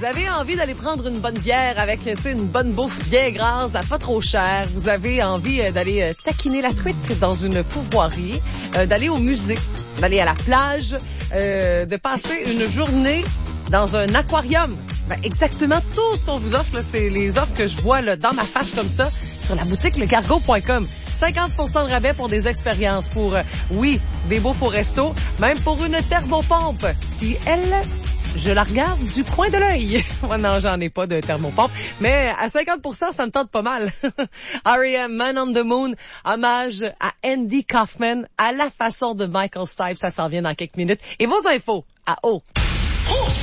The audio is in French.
avez envie d'aller prendre une bonne bière avec une bonne bouffe bien grasse, à pas trop cher. Vous avez envie d'aller taquiner la truite dans une pourvoirie, d'aller au musée, d'aller à la plage, de passer une journée dans un aquarium. Ben, exactement tout ce qu'on vous offre, là, c'est les offres que je vois là, dans ma face comme ça sur la boutique lecargo.com. 50% de rabais pour des expériences, pour, oui, des beaux faux restos, même pour une thermopompe. Puis elle, je la regarde du coin de l'œil. Moi, non, j'en ai pas de thermopompe, mais à 50%, ça me tente pas mal. R.E.M., Man on the Moon, hommage à Andy Kaufman, à la façon de Michael Stipe. Ça s'en vient dans quelques minutes. Et vos infos à O.